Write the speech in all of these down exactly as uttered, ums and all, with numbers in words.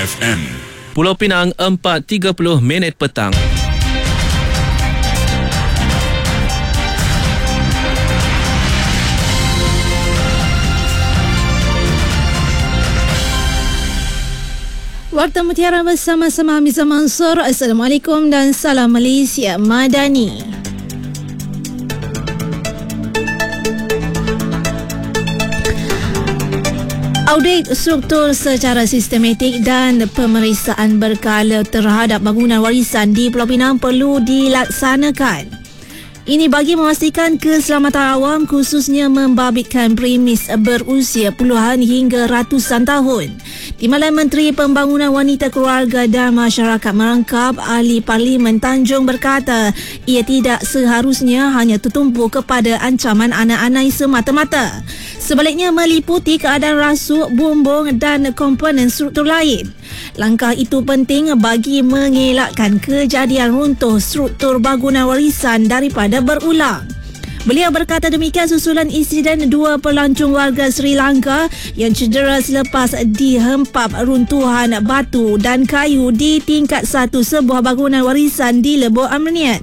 F M. Pulau Pinang, empat tiga puluh minit petang. Warta Mutiara bersama-sama Hamizah Mansur. Assalamualaikum dan salam Malaysia Madani. Audit struktur secara sistematik dan pemeriksaan berkala terhadap bangunan warisan di Pulau Pinang perlu dilaksanakan. Ini bagi memastikan keselamatan awam, khususnya membabitkan premis berusia puluhan hingga ratusan tahun. Timbalan Menteri Pembangunan Wanita Keluarga dan Masyarakat Merangkap Ahli Parlimen Tanjung berkata ia tidak seharusnya hanya tertumpu kepada ancaman anak-anak semata-mata. Sebaliknya meliputi keadaan rasuk, bumbung dan komponen struktur lain. Langkah itu penting bagi mengelakkan kejadian runtuh struktur bangunan warisan daripada berulang. Beliau berkata demikian susulan insiden dua pelancong warga Sri Lanka yang cedera selepas dihempap runtuhan batu dan kayu di tingkat satu sebuah bangunan warisan di Lebok Amnian.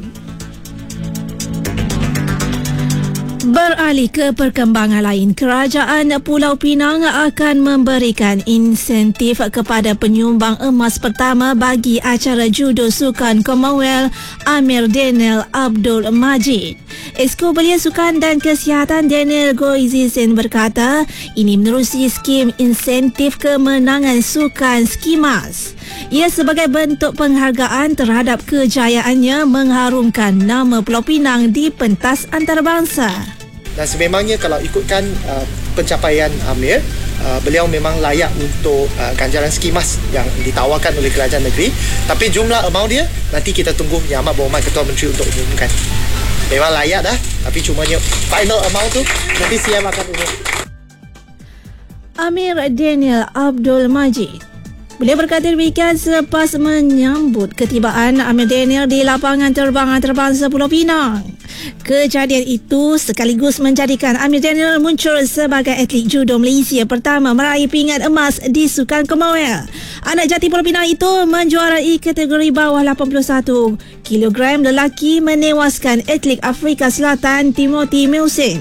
Beralih ke perkembangan lain, Kerajaan Pulau Pinang akan memberikan insentif kepada penyumbang emas pertama bagi acara Judo Sukan Commonwealth Amir Daniel Abdul Majid. Esko Belia Sukan dan Kesihatan Daniel Goizisin berkata ini menerusi skim insentif kemenangan sukan Skimas. Ia sebagai bentuk penghargaan terhadap kejayaannya mengharumkan nama Pulau Pinang di pentas antarabangsa. Dan sememangnya kalau ikutkan uh, pencapaian Amir, uh, beliau memang layak untuk uh, ganjaran Skimas yang ditawarkan oleh kerajaan negeri. Tapi jumlah amount dia nanti kita tunggu Yang Amat Berhormat Ketua Menteri untuk umumkan. Memang layak dah, tapi cumanya final amount tu nanti C M akan umum. Amir Daniel Abdul Majid. Beliau berkata demikian selepas menyambut ketibaan Amir Daniel di lapangan terbang antarabangsa Pulau Pinang. Kejadian itu sekaligus menjadikan Amir Daniel muncul sebagai atlet judo Malaysia pertama meraih pingat emas di Sukan Commonwealth. Anak jati Pulau Pinang itu menjuarai kategori bawah lapan puluh satu kilogram lelaki menewaskan atlet Afrika Selatan Timothy Musin.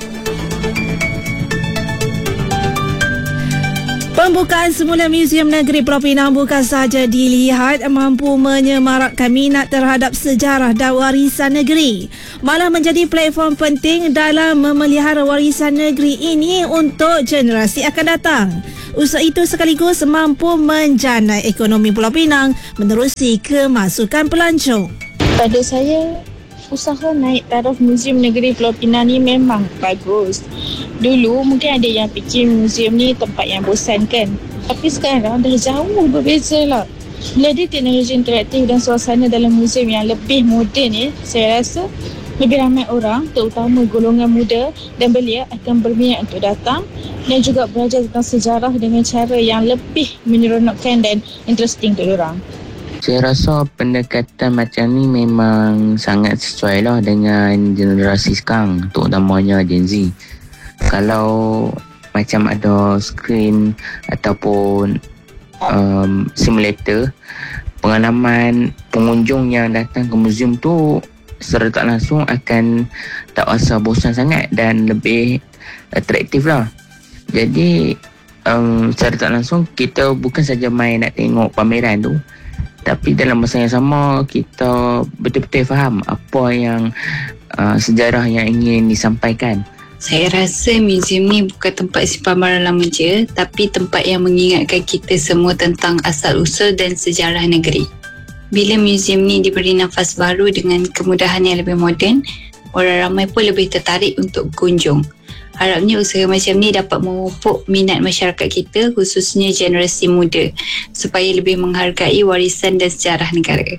Pembukaan semula Museum Negeri Pulau Pinang bukan sahaja dilihat mampu menyemarakkan minat terhadap sejarah dan warisan negeri, malah menjadi platform penting dalam memelihara warisan negeri ini untuk generasi akan datang. Usaha itu sekaligus mampu menjana ekonomi Pulau Pinang menerusi kemasukan pelancong. Pada saya, usaha naik taraf Museum Negeri Pulau Pinang ni memang bagus. Dulu mungkin ada yang fikir museum ni tempat yang bosan kan. Tapi sekarang dah jauh berbeza lah. Bila ada teknologi interaktif dan suasana dalam museum yang lebih moden ni, saya rasa lebih ramai orang, terutama golongan muda dan belia akan berminat untuk datang dan juga belajar tentang sejarah dengan cara yang lebih menyeronokkan dan interesting untuk diorang. Saya rasa pendekatan macam ni memang sangat sesuai lah dengan generasi sekarang, terutamanya Gen Z. Kalau macam ada skrin ataupun um, simulator, pengalaman pengunjung yang datang ke museum tu secara tak langsung akan tak rasa bosan sangat dan lebih atraktif lah. Jadi um, secara tak langsung kita bukan saja main nak tengok pameran tu, tapi dalam masa yang sama kita betul-betul faham apa yang uh, sejarah yang ingin disampaikan. Saya rasa museum ni bukan tempat simpan barang lama je, tapi tempat yang mengingatkan kita semua tentang asal-usul dan sejarah negeri. Bila museum ni diberi nafas baru dengan kemudahan yang lebih moden, orang ramai pun lebih tertarik untuk berkunjung. Harapnya usaha macam ni dapat memupuk minat masyarakat kita, khususnya generasi muda, supaya lebih menghargai warisan dan sejarah negara.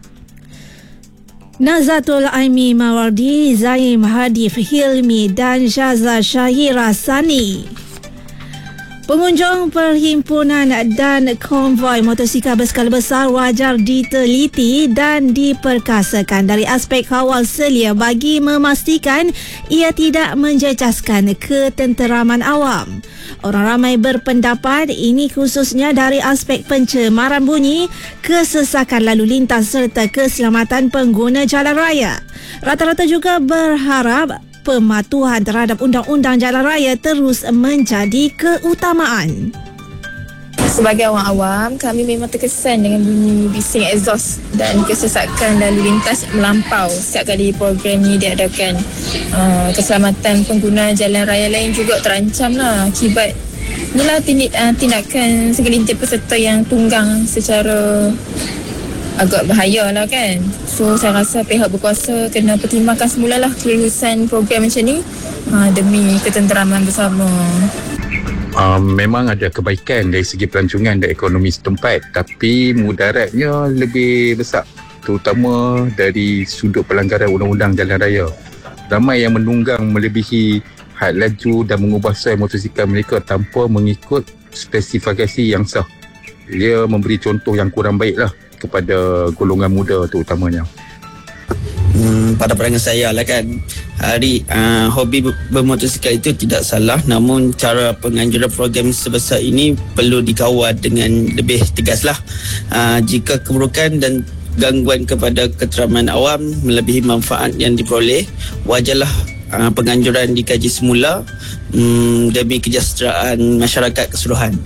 Nazatul Aimi Mawardi, Zaim Hadif Hilmi dan Syaza Syahira Sani. Pengunjung perhimpunan dan konvoi motosikal berskala besar wajar diteliti dan diperkasakan dari aspek kawal selia bagi memastikan ia tidak menjejaskan ketenteraman awam. Orang ramai berpendapat ini khususnya dari aspek pencemaran bunyi, kesesakan lalu lintas serta keselamatan pengguna jalan raya. Rata-rata juga berharap pematuhan terhadap undang-undang jalan raya terus menjadi keutamaan. Sebagai orang awam, kami memang terkesan dengan bunyi bising exhaust dan kesesakan lalu lintas melampau setiap kali program ini diadakan. Uh, keselamatan pengguna jalan raya lain juga terancam lah akibat inilah tindik, uh, tindakan segelintir peserta yang tunggang secara agak bahaya lah kan. So saya rasa pihak berkuasa kena pertimbangkan semula lah kelulusan program macam ni uh, demi ketenteraman bersama. Uh, memang ada kebaikan dari segi pelancongan dan ekonomi setempat, tapi mudaratnya lebih besar, terutama dari sudut pelanggaran undang-undang jalan raya. Ramai yang menunggang melebihi had laju dan mengubah saiz motosikal mereka tanpa mengikut spesifikasi yang sah. Dia memberi contoh yang kurang baik lah kepada golongan muda terutamanya. Hmm, pada pandangan saya lah kan, hari uh, hobi bermotosikal itu tidak salah, namun cara penganjuran program sebesar ini perlu dikawal dengan lebih tegas lah. Uh, jika keburukan dan gangguan kepada keteraman awam melebihi manfaat yang diperoleh, wajarlah uh, penganjuran dikaji semula um, demi kesejahteraan masyarakat keseluruhan.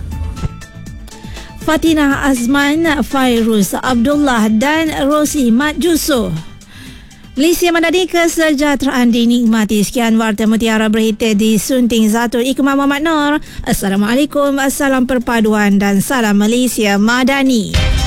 Fatinah Azman, Fairuz Abdullah dan Rosi Mat Jusuh. Malaysia Madani, kesejahteraan dinikmati. Sekian Warta Mutiara berita disunting Zatul Ikmal Muhammad Nur. Assalamualaikum, salam perpaduan dan salam Malaysia Madani.